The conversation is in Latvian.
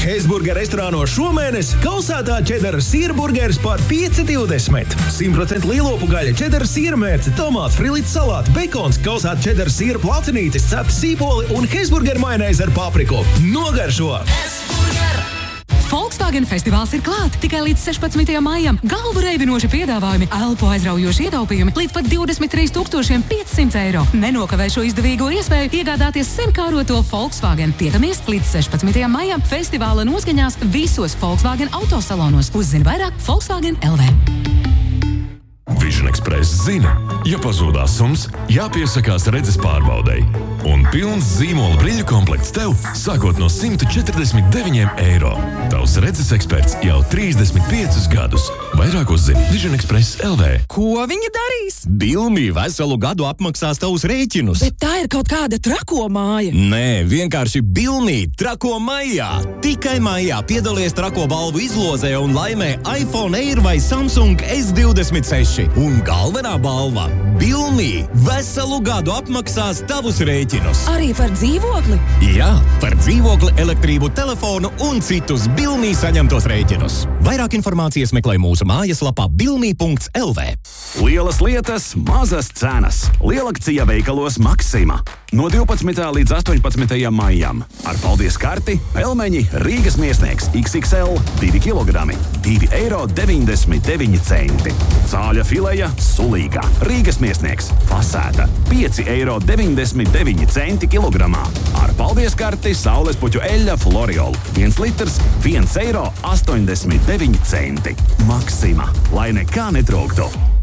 Hesburger restorānos šomēnes Kausētā čedara sīrburgers par 5,20. 100% lielopu gaļa, čedara sīrmērce, tomāts, frilīts salāti, bekons, Kausēta čedara sīra placinītis, cepta sīpoli un Hesburger majonēze ar papriku. Nogaršo! Volkswagen festivāls ir klāt tikai līdz 16. maijam. Galvu reibinoši piedāvājumi, elpu aizraujoši ietaupījumi līdz pat 23 500 eiro. Nenokavē šo izdevīgo iespēju iegādāties senkāroto Volkswagen. Tiekamies līdz 16. maijam festivāla noskaņās visos Volkswagen autosalonos. Uzzini vairāk Volkswagen LV. Vision Express zina, ja pazūdās sums, jāpiesakās redzes pārbaudei. Un pilns zīmola brīļu komplekts tev sākot no 149 eiro. Tavs redzes eksperts jau 35 gadus. Vairāk uzzini Vision Express LV. Ko viņi darīs? Bilmī veselu gadu apmaksās tavus rēķinus. Bet tā ir kaut kāda trako māja. Nē, vienkārši Bilmī trako maijā. Tikai maijā piedalies trako balvu izlozē un laimē iPhone Air vai Samsung S26. Un galvenā balva – Bilmī veselu gadu apmaksās tavus rēķinus. Arī par dzīvokli? Jā, par dzīvokli, elektrību, telefonu un citus Bilmī saņemtos rēķinus. Vairāk informācijas meklē mūsu mājaslapā bilmī.lv. Lielas lietas, mazas cenas. Lielakcija veikalos Maksima. No 12. līdz 18. maijam. Ar paldies karti pelmeņi Rīgas Miesnieks XXL 2 kg, 2,99 eiro. Cāļa fileja Sulīga. Rīgas Miesnieks Fasēta 5,99 eiro kilogramā. Ar paldies karti saulespuķu eļļa Floriolu 1 litrs 1,89 eiro. Maksima, lai nekā netrūktu.